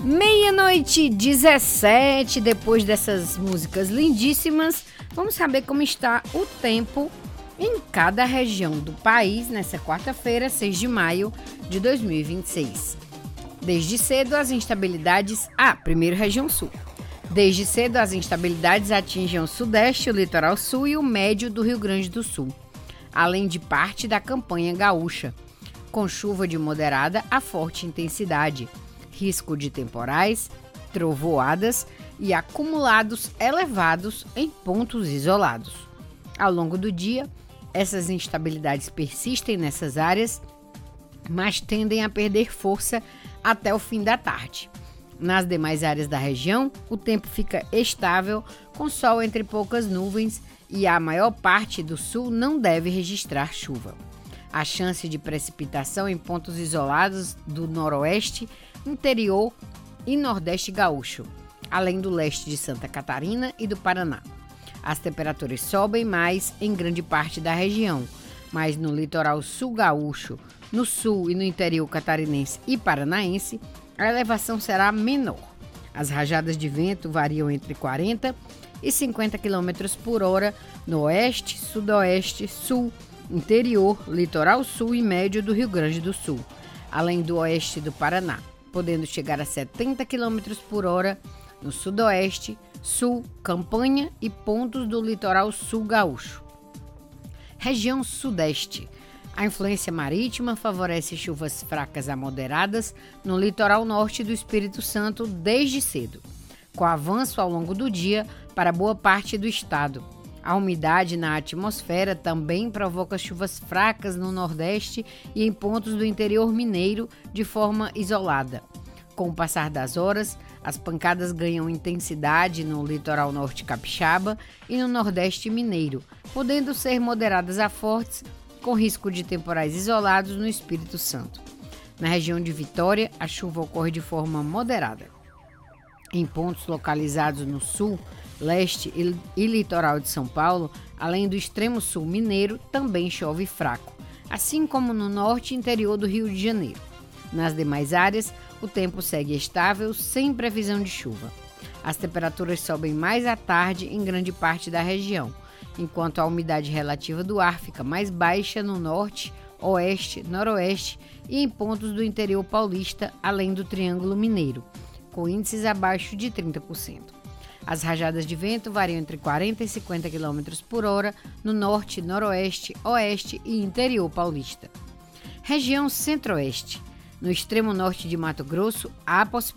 Meia-noite 17, depois dessas músicas lindíssimas, vamos saber como está o tempo em cada região do país nessa quarta-feira, 6 de maio de 2026. Desde cedo, as instabilidades... primeiro região sul. Desde cedo, as instabilidades atingem o sudeste, o litoral sul e o médio do Rio Grande do Sul, além de parte da campanha gaúcha, com chuva de moderada a forte intensidade, risco de temporais, trovoadas e acumulados elevados em pontos isolados. Ao longo do dia, essas instabilidades persistem nessas áreas, mas tendem a perder força até o fim da tarde. Nas demais áreas da região, o tempo fica estável, com sol entre poucas nuvens, e a maior parte do sul não deve registrar chuva. A chance de precipitação em pontos isolados do noroeste, interior e nordeste gaúcho, além do leste de Santa Catarina e do Paraná. As temperaturas sobem mais em grande parte da região, mas no litoral sul gaúcho, no sul e no interior catarinense e paranaense, a elevação será menor. As rajadas de vento variam entre 40 e 50 km por hora no oeste, sudoeste, sul, interior, litoral sul e médio do Rio Grande do Sul, além do oeste do Paraná, podendo chegar a 70 km por hora no sudoeste, sul, campanha e pontos do litoral sul gaúcho. Região sudeste. A influência marítima favorece chuvas fracas a moderadas no litoral norte do Espírito Santo desde cedo, com avanço ao longo do dia para boa parte do estado. A umidade na atmosfera também provoca chuvas fracas no nordeste e em pontos do interior mineiro de forma isolada. Com o passar das horas, as pancadas ganham intensidade no litoral norte capixaba e no nordeste mineiro, podendo ser moderadas a fortes, com risco de temporais isolados no Espírito Santo. Na região de Vitória, a chuva ocorre de forma moderada. Em pontos localizados no sul, leste e litoral de São Paulo, além do extremo sul mineiro, também chove fraco, assim como no norte e interior do Rio de Janeiro. Nas demais áreas, o tempo segue estável, sem previsão de chuva. As temperaturas sobem mais à tarde em grande parte da região, enquanto a umidade relativa do ar fica mais baixa no norte, oeste, noroeste e em pontos do interior paulista, além do Triângulo Mineiro, com índices abaixo de 30%. As rajadas de vento variam entre 40 e 50 km por hora no norte, noroeste, oeste e interior paulista. Região centro-oeste. No extremo norte de Mato Grosso, há possibilidade